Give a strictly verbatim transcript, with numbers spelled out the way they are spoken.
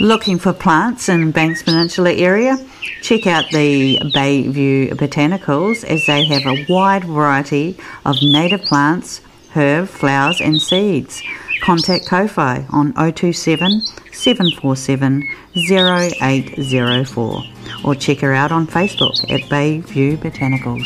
Looking for plants in Banks Peninsula area? Check out the Bayview Botanicals, as they have a wide variety of native plants, herb, flowers and seeds. Contact Ko-Fi on oh two seven, seven four seven, oh eight oh four or check her out on Facebook at Bayview Botanicals.